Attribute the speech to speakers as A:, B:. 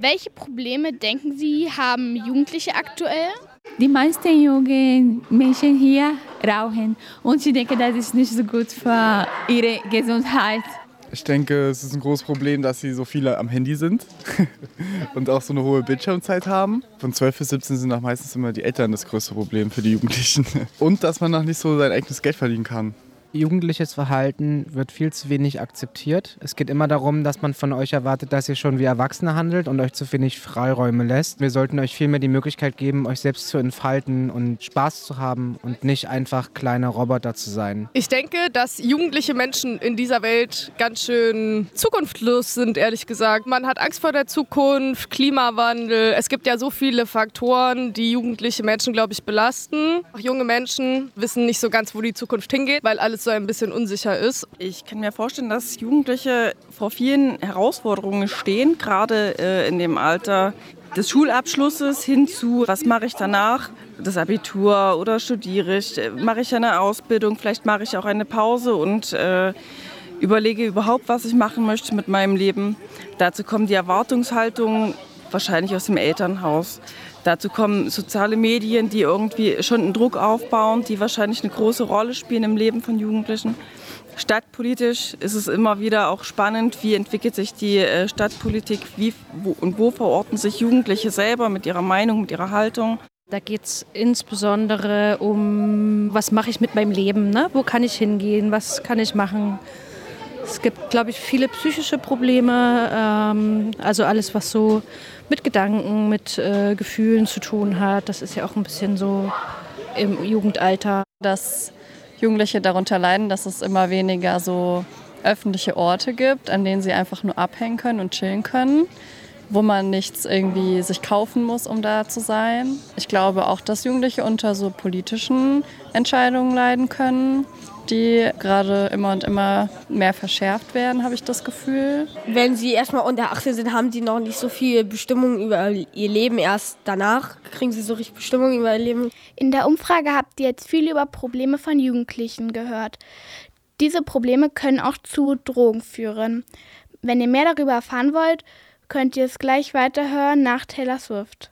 A: Welche Probleme, denken Sie, haben Jugendliche aktuell?
B: Die meisten jungen Menschen hier rauchen und ich denke, das ist nicht so gut für ihre Gesundheit.
C: Ich denke, es ist ein großes Problem, dass sie so viele am Handy sind und auch so eine hohe Bildschirmzeit haben. Von 12 bis 17 sind auch meistens immer die Eltern das größte Problem für die Jugendlichen. Und dass man noch nicht so sein eigenes Geld verdienen kann.
D: Jugendliches Verhalten wird viel zu wenig akzeptiert. Es geht immer darum, dass man von euch erwartet, dass ihr schon wie Erwachsene handelt und euch zu wenig Freiräume lässt. Wir sollten euch vielmehr die Möglichkeit geben, euch selbst zu entfalten und Spaß zu haben und nicht einfach kleine Roboter zu sein.
E: Ich denke, dass jugendliche Menschen in dieser Welt ganz schön zukunftslos sind, ehrlich gesagt. Man hat Angst vor der Zukunft, Klimawandel. Es gibt ja so viele Faktoren, die jugendliche Menschen, glaube ich, belasten. Auch junge Menschen wissen nicht so ganz, wo die Zukunft hingeht, weil alles so ein bisschen unsicher ist.
F: Ich kann mir vorstellen, dass Jugendliche vor vielen Herausforderungen stehen, gerade in dem Alter des Schulabschlusses hin zu, was mache ich danach, das Abitur oder studiere ich, mache ich eine Ausbildung, vielleicht mache ich auch eine Pause und überlege überhaupt, was ich machen möchte mit meinem Leben. Dazu kommen die Erwartungshaltungen wahrscheinlich aus dem Elternhaus. Dazu kommen soziale Medien, die irgendwie schon einen Druck aufbauen, die wahrscheinlich eine große Rolle spielen im Leben von Jugendlichen. Stadtpolitisch ist es immer wieder auch spannend, wie entwickelt sich die Stadtpolitik, wo verorten sich Jugendliche selber mit ihrer Meinung, mit ihrer Haltung.
G: Da geht es insbesondere um, was mache ich mit meinem Leben, ne? Wo kann ich hingehen, was kann ich machen. Es gibt, glaube ich, viele psychische Probleme, also alles, was so mit Gedanken, mit Gefühlen zu tun hat. Das ist ja auch ein bisschen so im Jugendalter.
H: Dass Jugendliche darunter leiden, dass es immer weniger so öffentliche Orte gibt, an denen sie einfach nur abhängen können und chillen können, wo man nichts irgendwie sich kaufen muss, um da zu sein. Ich glaube auch, dass Jugendliche unter so politischen Entscheidungen leiden können, die gerade immer und immer mehr verschärft werden, habe ich das Gefühl.
I: Wenn sie erstmal unter 18 sind, haben die noch nicht so viel Bestimmung über ihr Leben. Erst danach kriegen sie so richtig Bestimmung über ihr Leben.
A: In der Umfrage habt ihr jetzt viel über Probleme von Jugendlichen gehört. Diese Probleme können auch zu Drogen führen. Wenn ihr mehr darüber erfahren wollt, könnt ihr es gleich weiterhören nach Taylor Swift.